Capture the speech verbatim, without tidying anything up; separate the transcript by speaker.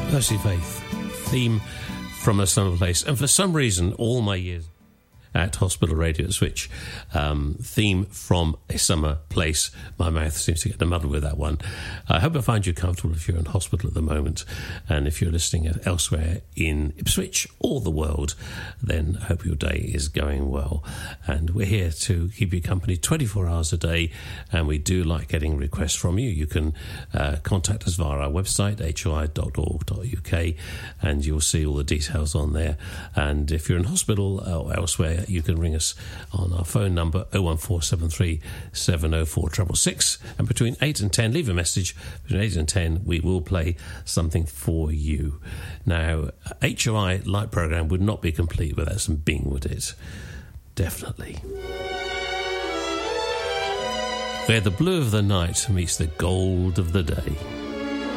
Speaker 1: Mercy Faith, theme from A Summer Place. And for some reason, all my years at Hospital Radio Switch, um, theme from A Summer Place. My mouth seems to get the muddle with that one. I hope I find you comfortable if you're in hospital at the moment, and if you're listening elsewhere in Ipswich or the world, then I hope your day is going well. And we're here to keep you company twenty-four hours a day, and we do like getting requests from you. You can uh, contact us via our website, h o i dot org dot u k, and you'll see all the details on there. And if you're in hospital or elsewhere, you can ring us on our phone number oh one four seven three seven oh four six six six, and between eight and ten, leave a message. Between eight and ten, we will play something for you. Now, H O I Light Programme would not be complete without some Bing, would it? Definitely. Where the blue of the night meets the gold of the day.